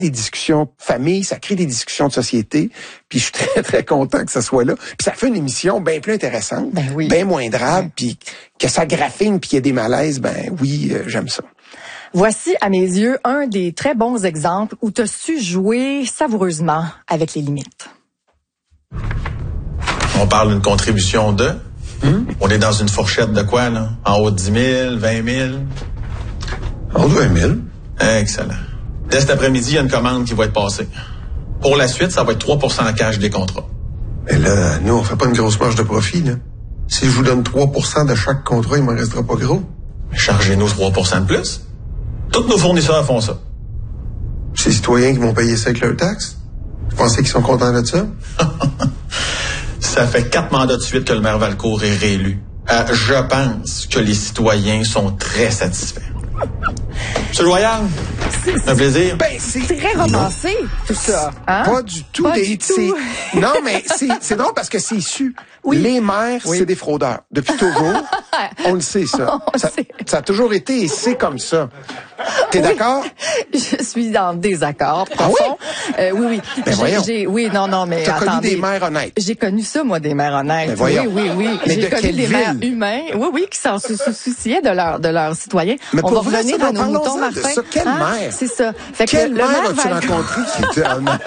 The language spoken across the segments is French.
des discussions de famille, ça crée des discussions de société, puis je suis très, très content que ça soit là. Puis ça fait une émission bien plus intéressante, bien moins drame, puis que ça graffine, puis qu'il y ait des malaises, j'aime ça. Voici, à mes yeux, un des très bons exemples où tu as su jouer savoureusement avec les limites. On parle d'une contribution de... On est dans une fourchette de quoi, là? En haut de 10 000, 20 000? En haut de 20 000. Excellent. Dès cet après-midi, il y a une commande qui va être passée. Pour la suite, ça va être 3 % en cash des contrats. Mais là, nous, on fait pas une grosse marge de profit, là. Si je vous donne 3 % de chaque contrat, il m'en restera pas gros. Chargez-nous 3 % de plus. Tous nos fournisseurs font ça. C'est les citoyens qui vont payer ça avec leurs taxes? Vous pensez qu'ils sont contents de ça? Ça fait 4 mandats de suite que le maire Valcourt est réélu. Je pense que les citoyens sont très satisfaits. Monsieur Loyal, c'est un plaisir. C'est très romancé, tout ça. Hein? Pas du tout. Pas du tout. Non, mais c'est drôle parce que c'est issu. Oui. Les maires, c'est des fraudeurs. Depuis toujours, on le sait, ça. Ça a toujours été et c'est comme ça. T'es d'accord? Je suis en désaccord profond. Oui. Ben voyons. Mais t'as attendez. connu des maires honnêtes. J'ai connu ça, moi, des maires honnêtes. Ben voyons. Oui. Mais J'ai de connu quelle des maires ville? humains. Oui, qui s'en souciaient de leurs citoyens. Mais on pour va vrai, revenir ça, à nos moutons, parlons-en de Martin. ça. Quelle maire? C'est ça. Fait que Quelle le maire maire as-tu rencontré qui était honnête?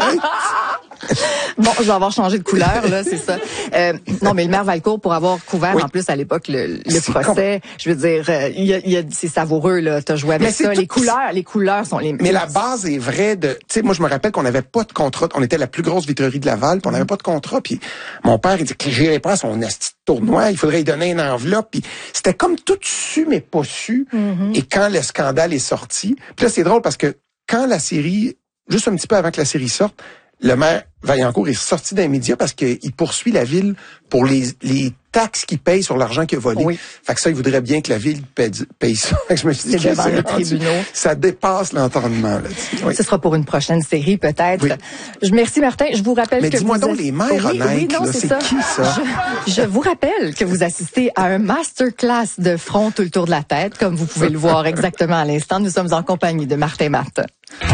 Bon, je vais avoir changé de couleur, là, c'est ça. Non, mais le maire Valcourt, pour avoir couvert en plus à l'époque le procès, je veux dire, c'est savoureux, là. T'as joué avec ça. Les couleurs sont les mêmes. Mais la base est vraie de, tu sais, moi, je me rappelle qu'on n'avait pas de contrat. On était la plus grosse vitrerie de Laval, puis on n'avait pas de contrat. Puis mon père, il dit que j'irais pas à son asti de tournoi, il faudrait lui donner une enveloppe. Puis c'était comme tout su, mais pas su. Et quand le scandale est sorti, puis là, c'est drôle parce que quand la série, juste un petit peu avant que la série sorte, le maire Vaillancourt est sorti d'un média parce qu'il poursuit la ville pour les taxes qu'il paye sur l'argent qu'il a volé. Oui. Fait que ça, il voudrait bien que la ville paye ça. Fait que je me suis dit C'est devant les tribunaux. Ça dépasse l'entendement. Ce sera pour une prochaine série, peut-être. Oui. Merci, Martin. Je vous rappelle mais que dis-moi donc, les maires honnêtes, non, c'est ça. qui ça? Je vous rappelle que vous assistez à un masterclass de front tout le tour de la tête, comme vous pouvez le voir exactement à l'instant. Nous sommes en compagnie de Martin Matt.